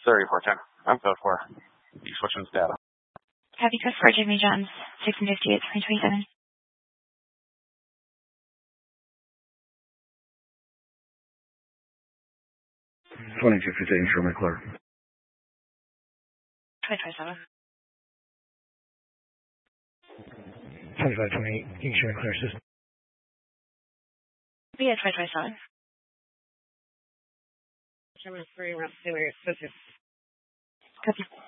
3410. I'm code 4. You switching this data. Copy code 4, Jimmy Johns, 1658, 2027. 2215, show me clear. 2027. 2528, you can show me clear system. Yeah, 2027. Terminal 3, route 2, area 50. Copy.